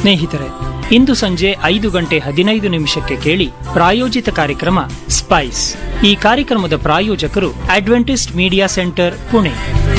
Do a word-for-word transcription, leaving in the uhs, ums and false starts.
ಸ್ನೇಹಿತರೆ, ಇಂದು ಸಂಜೆ ಐದು ಗಂಟೆ ಹದಿನೈದು ನಿಮಿಷಕ್ಕೆ ಕೇಳಿ ಪ್ರಾಯೋಜಿತ ಕಾರ್ಯಕ್ರಮ ಸ್ಪೈಸ್. ಈ ಕಾರ್ಯಕ್ರಮದ ಪ್ರಾಯೋಜಕರು ಅಡ್ವೆಂಟಿಸ್ಟ್ ಮೀಡಿಯಾ ಸೆಂಟರ್, ಪುಣೆ.